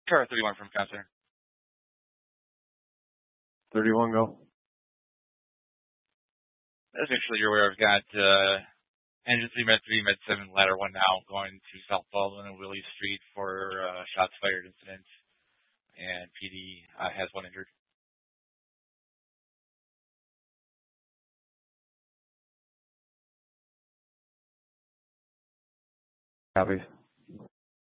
Car 31 from Counter. 31, go. As actually you're aware, I've got engine 3 Med 3, Med 7, ladder 1 now going to South Baldwin and Willie Street for shots fired incident, and PD has 1 injured. Copy.